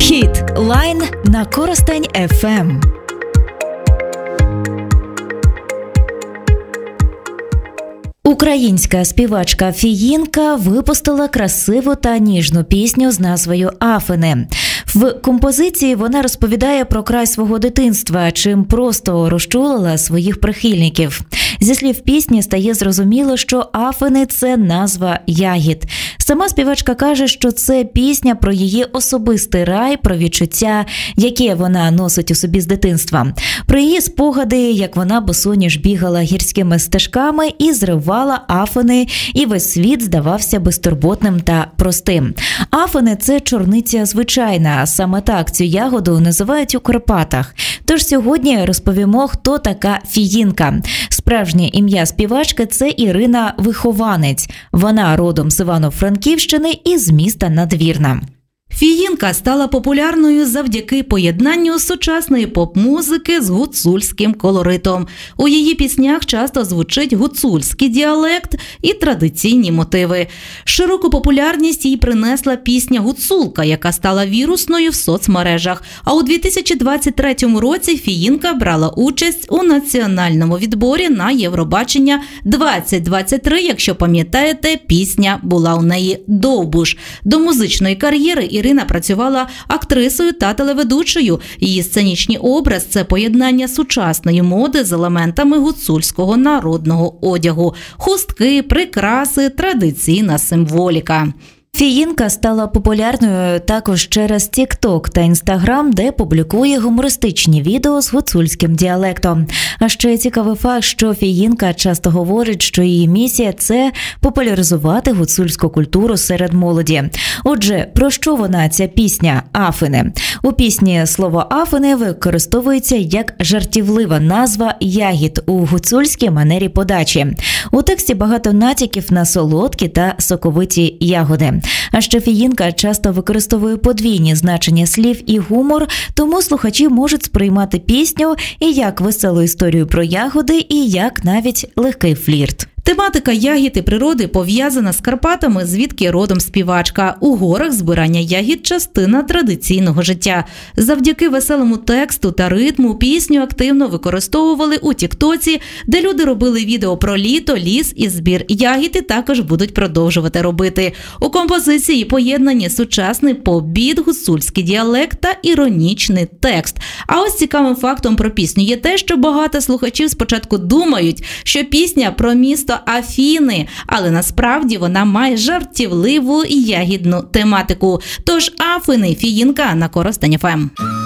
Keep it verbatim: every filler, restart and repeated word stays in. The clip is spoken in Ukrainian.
Хіт Лайн на Коростень еф ем. Українська співачка Фіїнка випустила красиву та ніжну пісню з назвою «Афини». В композиції вона розповідає про край свого дитинства, чим просто розчулила своїх прихильників. Зі слів пісні стає зрозуміло, що Афини – це назва ягід. Сама співачка каже, що це пісня про її особистий рай, про відчуття, яке вона носить у собі з дитинства. Про її спогади, як вона босоніж бігала гірськими стежками і зривала афини, і весь світ здавався безтурботним та простим. Афини – це чорниця звичайна, саме так цю ягоду називають у Карпатах. Тож сьогодні розповімо, хто така Фіїнка. Справжнє ім'я співачки – це Ірина Вихованець. Вона родом з Івано-Франківщини і з міста Надвірна. Фіїнка стала популярною завдяки поєднанню сучасної поп-музики з гуцульським колоритом. У її піснях часто звучить гуцульський діалект і традиційні мотиви. Широку популярність їй принесла пісня «Гуцулка», яка стала вірусною в соцмережах. А у дві тисячі двадцять третьому році Фіїнка брала участь у національному відборі на Євробачення двадцять двадцять три. Якщо пам'ятаєте, пісня була у неї довбуш. До музичної кар'єри Ірина працювала актрисою та телеведучою. Її сценічний образ – це поєднання сучасної моди з елементами гуцульського народного одягу. Хустки, прикраси, традиційна символіка. Фіїнка стала популярною також через тік-ток та інстаграм, де публікує гумористичні відео з гуцульським діалектом. А ще цікавий факт, що Фіїнка часто говорить, що її місія – це популяризувати гуцульську культуру серед молоді. Отже, про що вона, ця пісня «Афини»? У пісні слово «Афини» використовується як жартівлива назва ягід у гуцульській манері подачі. У тексті багато натяків на солодкі та соковиті ягоди. А ще Фіїнка часто використовує подвійні значення слів і гумор, тому слухачі можуть сприймати пісню і як веселу історію про ягоди, і як навіть легкий флірт. Тематика ягід і природи пов'язана з Карпатами, звідки родом співачка. У горах збирання ягід – частина традиційного життя. Завдяки веселому тексту та ритму пісню активно використовували у тіктоці, де люди робили відео про літо, ліс і збір ягід, і також будуть продовжувати робити. У композиції поєднані сучасний поп-біт, гуцульський діалект та іронічний текст. А ось цікавим фактом про пісню є те, що багато слухачів спочатку думають, що пісня про місто Афіни, але насправді вона має жартівливу і ягідну тематику. Тож Афини, Фіїнка на Коростень еф ем.